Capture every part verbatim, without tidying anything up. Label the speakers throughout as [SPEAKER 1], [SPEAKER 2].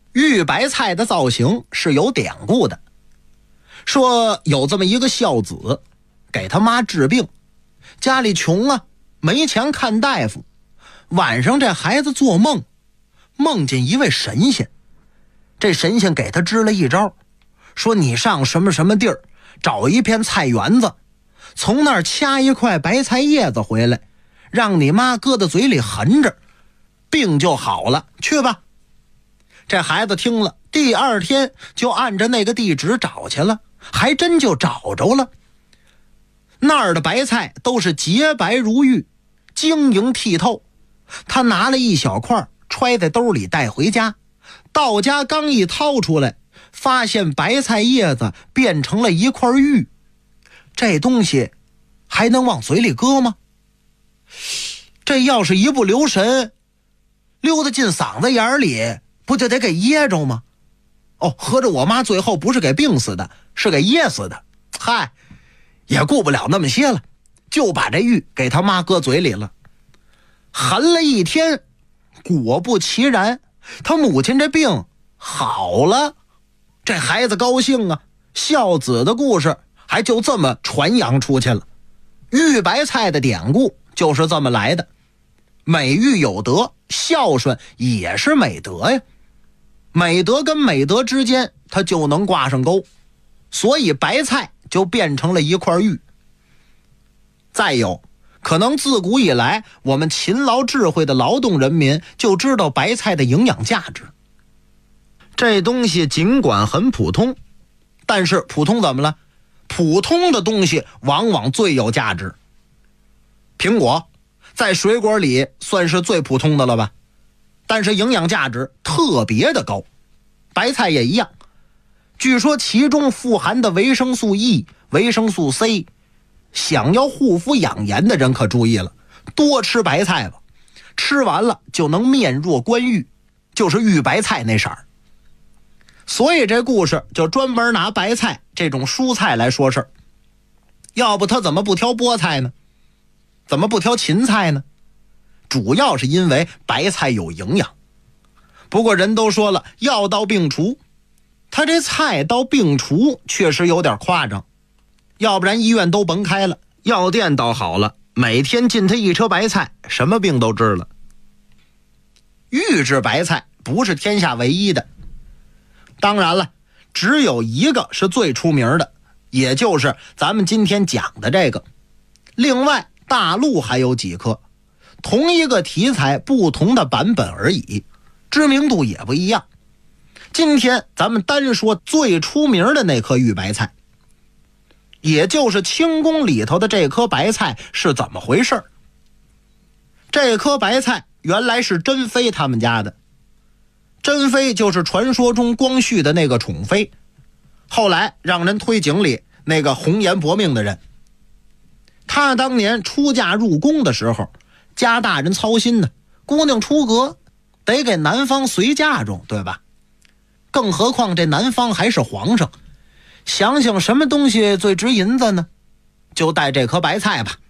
[SPEAKER 1] 玉白菜的造型是有典故的，说有这么一个孝子，给他妈治病，家里穷啊，没钱看大夫，晚上这孩子做梦，梦见一位神仙，这神仙给他支了一招，说你上什么什么地儿找一片菜园子，从那儿掐一块白菜叶子回来，让你妈搁在嘴里含着，病就好了，去吧。这孩子听了，第二天就按着那个地址找去了，还真就找着了。那儿的白菜都是洁白如玉，晶莹剔透。他拿了一小块揣在兜里带回家，到家刚一掏出来，发现白菜叶子变成了一块玉。这东西还能往嘴里搁吗？这要是一不留神溜得进嗓子眼里，不就得给噎着吗？哦，合着我妈最后不是给病死的，是给噎死的。嗨，也顾不了那么些了，就把这玉给他妈搁嘴里了。含了一天，果不其然，他母亲这病好了。这孩子高兴啊，孝子的故事还就这么传扬出去了。玉白菜的典故就是这么来的。美玉有德，孝顺也是美德呀。美德跟美德之间，它就能挂上钩，所以白菜就变成了一块玉。再有，可能自古以来，我们勤劳智慧的劳动人民就知道白菜的营养价值。这东西尽管很普通，但是普通怎么了？普通的东西往往最有价值。苹果在水果里算是最普通的了吧，但是营养价值特别的高。白菜也一样，据说其中富含的维生素 E、维生素 C， 想要护肤养颜的人可注意了，多吃白菜吧，吃完了就能面若冠玉，就是玉白菜那色儿。所以这故事就专门拿白菜这种蔬菜来说事儿。要不他怎么不挑菠菜呢？怎么不挑芹菜呢？主要是因为白菜有营养。不过人都说了，药到病除，他这菜到病除确实有点夸张。要不然医院都甭开了，药店倒好了，每天进他一车白菜，什么病都治了。玉制白菜不是天下唯一的，当然了，只有一个是最出名的，也就是咱们今天讲的这个。另外大陆还有几颗，同一个题材不同的版本而已，知名度也不一样。今天咱们单说最出名的那颗玉白菜，也就是清宫里头的这颗白菜是怎么回事。这颗白菜原来是珍妃他们家的，珍妃就是传说中光绪的那个宠妃，后来让人推井里那个红颜薄命的人。她当年出嫁入宫的时候，家大人操心呢，姑娘出阁得给男方随嫁妆，对吧？更何况这男方还是皇上，想想什么东西最值银子呢？就带这颗白菜吧。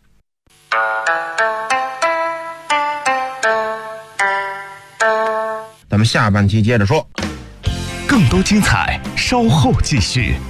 [SPEAKER 2] 咱们下半期接着说，
[SPEAKER 3] 更多精彩稍后继续。